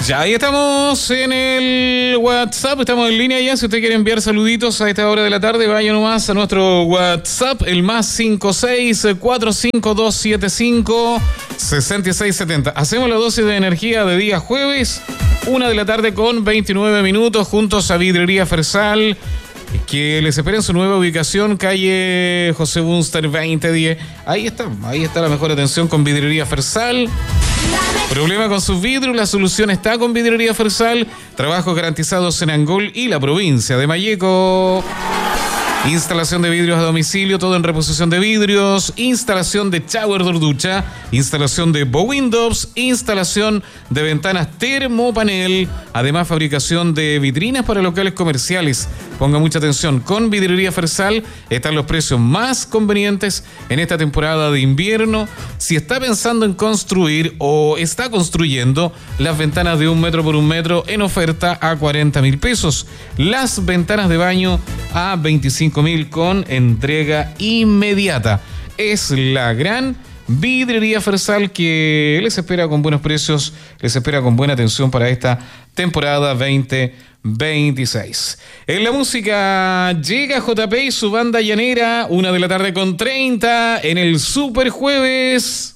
Ya, ahí estamos en el WhatsApp, estamos en línea ya. Si usted quiere enviar saluditos a esta hora de la tarde, vaya nomás a nuestro WhatsApp, el +56452756670. Hacemos la dosis de energía de día jueves, 1:00 con 29 minutos, juntos a Vidrería Fersal, que les espera en su nueva ubicación, calle José Bunster 2010. Ahí está la mejor atención con Vidrería Fersal. Problema con sus vidrios, la solución está con Vidrería Fersal. Trabajos garantizados en Angol y la provincia de Malleco. Instalación de vidrios a domicilio, todo en reposición de vidrios, instalación de shower door ducha, instalación de Bow Windows, instalación de ventanas termopanel, además fabricación de vitrinas para locales comerciales. Ponga mucha atención, con Vidrería Fersal están los precios más convenientes en esta temporada de invierno. Si está pensando en construir o está construyendo, las ventanas de 1 metro por 1 metro en oferta a 40.000 pesos. Las ventanas de baño a 25.000 con entrega inmediata. Es la gran Vidrería Fersal que les espera con buenos precios, les espera con buena atención para esta temporada 2026. En la música llega JP y su banda llanera, 1:30 en el Super Jueves.